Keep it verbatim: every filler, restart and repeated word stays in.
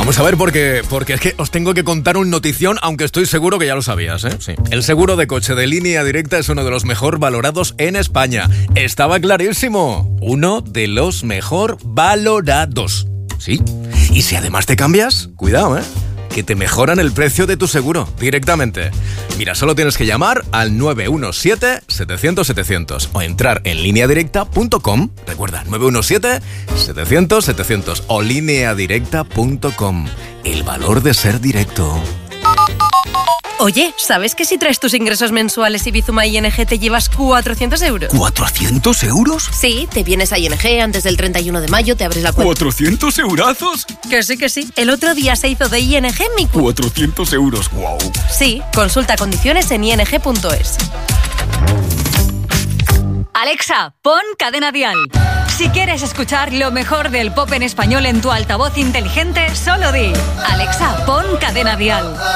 Vamos a ver, porque, porque es que os tengo que contar un notición, aunque estoy seguro que ya lo sabías, ¿eh? Sí. El seguro de coche de Línea Directa es uno de los mejor valorados en España. Estaba clarísimo. Uno de los mejor valorados. ¿Sí? Y si además te cambias, cuidado, ¿eh? Que te mejoran el precio de tu seguro directamente. Mira, solo tienes que llamar al nueve uno siete, setecientos, setecientos o entrar en línea directa punto com. Recuerda, nueve uno siete, setecientos, setecientos o línea directa punto com. El valor de ser directo. Oye, ¿sabes que si traes tus ingresos mensuales y Bizuma I N G te llevas cuatrocientos euros? ¿cuatrocientos euros? Sí, te vienes a I N G antes del treinta y uno de mayo, te abres la cuenta. ¿cuatrocientos eurazos? Que sí, que sí. El otro día se hizo de I N G mi cuenta. cuatrocientos euros, wow. Sí, consulta condiciones en i n g punto es. Alexa, pon Cadena Dial. Si quieres escuchar lo mejor del pop en español en tu altavoz inteligente, solo di: Alexa, pon Cadena Dial.